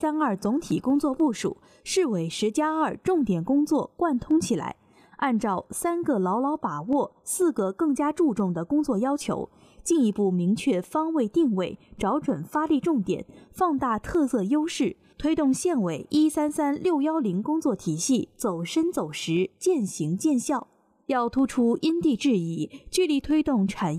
“3·2”总体工作部署，市委10+2重点工作贯通起来，按照3个牢牢把握、4个更加注重的工作要求，进一步明确方位定位，找准发力重点，放大特色优势，推动县委133610工作体系走深走实、见形见效。要突出因地制宜，聚力推动产